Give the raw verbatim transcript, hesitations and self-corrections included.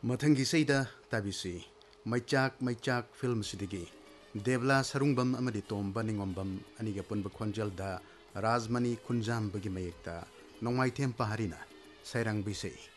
मथंगी सैदा ताबिसी मैचाक मैचाक film सिदिगी देवला सरुंगबम अमदी तोम्बा निंगोम्बम अनिगा पुनब खोंजलदा राजमनी खुंजाम बगी मयेक्ता नोंमाइथेम पहारिना सैरंग बिसै।